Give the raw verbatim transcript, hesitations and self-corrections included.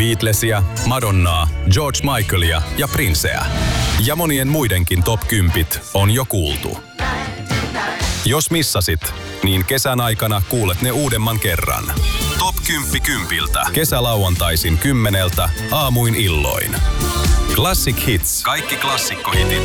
Beatlesia, Madonnaa, George Michaelia ja Princeä. Ja monien muidenkin top kymmenen on jo kuultu. Jos missasit, niin kesän aikana kuulet ne uudemman kerran. Top kymmenen kympiltä. Kesälauantaisin kymmeneltä aamuin illoin. Classic Hits. Kaikki klassikkohitit